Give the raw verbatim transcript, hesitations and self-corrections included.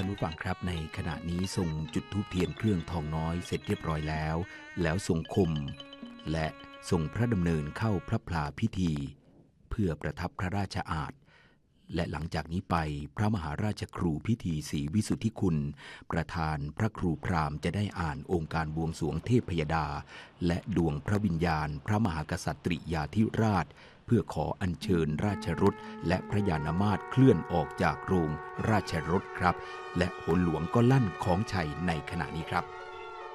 ท่านผู้ฟังครับในขณะนี้ส่งจุดธูปเทียนเครื่องทองน้อยเสร็จเรียบร้อยแล้วแล้วส่งคมและส่งพระดำเนินเข้าพระพลาพิธีเพื่อประทับพระราชอาสน์และหลังจากนี้ไปพระมหาราชครูพิธีศรีวิสุทธิคุณประธานพระครูพราหมณ์จะได้อ่านองค์การบวงสรวงเทพยดาและดวงพระวิญญาณพระมหากษัตริยาธิราชเพื่อขออัญเชิญราชรถและพระยานมาตรเคลื่อนออกจากโรงราชรถครับและโหนหลวงก็ลั่นของชัยในขณะนี้ครับ